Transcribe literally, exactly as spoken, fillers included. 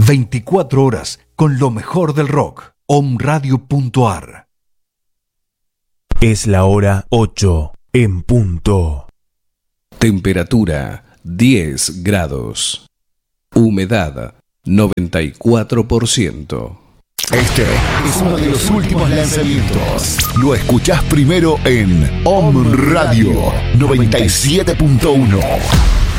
veinticuatro horas con lo mejor del rock. omradio punto ar. Es la hora ocho en punto. Temperatura diez grados. Humedad noventa y cuatro por ciento. Este es uno de los últimos lanzamientos. Lo escuchás primero en Om Radio noventa y siete punto uno.